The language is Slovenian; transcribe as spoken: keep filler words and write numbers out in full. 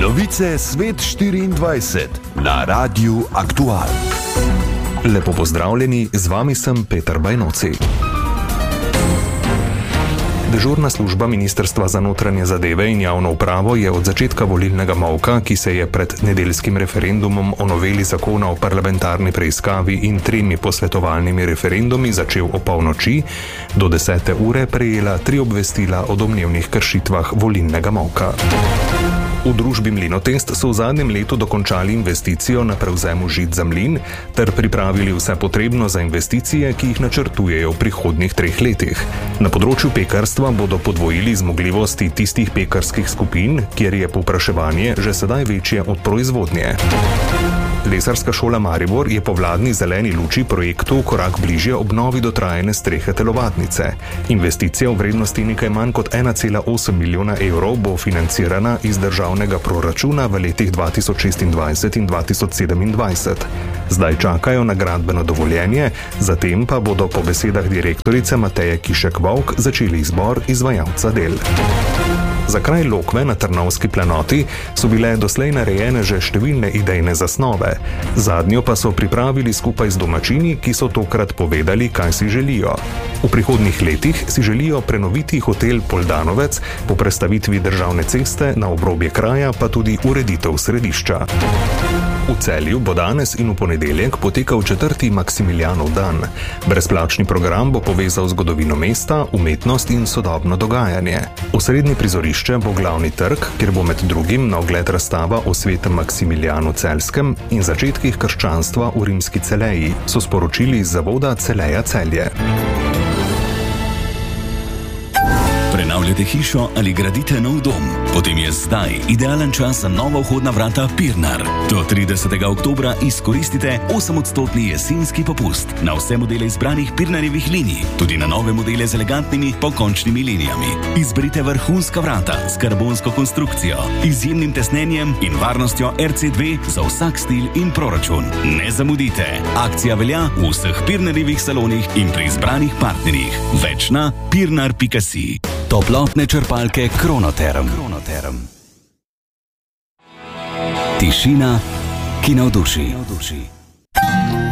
Novice Svet štiriindvajset na Radiu Aktual. Lepo pozdravljeni, z vami sem Peter Bajnoci. Dežurna služba Ministrstva za notranje zadeve in javno upravo je od začetka volilnega molka, ki se je pred nedeljskim referendumom o noveli zakona o parlamentarni preiskavi in tremi posvetovalnimi referendumi začel o polnoči, do desete ure prejela tri obvestila o domnevnih kršitvah volilnega molka. V družbi Mlinotest so v zadnjem letu dokončali investicijo na prevzemu žit za mlin ter pripravili vse potrebno za investicije, ki jih načrtujejo v prihodnjih treh letih. Na področju pekarstva bodo podvojili zmogljivosti tistih pekarskih skupin, kjer je povpraševanje že sedaj večje od proizvodnje. Lesarska šola Maribor je po vladni zeleni luči projektu korak bližje obnovi dotrajane strehe telovadnice. Investicija v vrednosti nekaj manj kot ena cela osem milijona evrov bo financirana iz državnega proračuna v letih dva tisoč šestindvajset in dva tisoč sedemindvajset. Zdaj čakajo na gradbeno dovoljenje, zatem pa bodo po besedah direktorice Mateje Kišek-Volk začeli izbor izvajalca del. Za kraj Lokve na Trnovski planoti so bile doslej narejene že številne idejne zasnove. Zadnjo pa so pripravili skupaj z domačini, ki so tokrat povedali, kaj si želijo. V prihodnjih letih si želijo prenoviti hotel Poldanovec, po prestavitvi državne ceste na obrobje kraja pa tudi ureditev središča. V Celju bo danes in v ponedeljek potekal četrti Maksimilijanov dan. Brezplačni program bo povezal zgodovino mesta, umetnost in sodobno dogajanje. Osrednje prizorišče bo glavni trg, kjer bo med drugim na ogled razstava o svetem Maksimilijanu Celjskem in začetkih krščanstva v rimski Celeji, so sporočili iz zavoda Celeja Celje. Prenavljate hišo ali gradite nov dom? Potem je zdaj idealen čas za nova vhodna vrata Pirnar. Do tridesetega oktobra izkoristite osemodstotni jesenski popust na vse modele izbranih Pirnarjevih linij, tudi na nove modele z elegantnimi pokončnimi linijami. Izberite vrhunska vrata s karbonsko konstrukcijo, izjemnim tesnenjem in varnostjo R C dve za vsak stil in proračun. Ne zamudite! Akcija velja v vseh Pirnarjevih salonih in pri izbranih partnerjih. Več na pirnar pika si. Toplotne črpalke Kronoterm. Kronoterm. Tišina, ki navduši.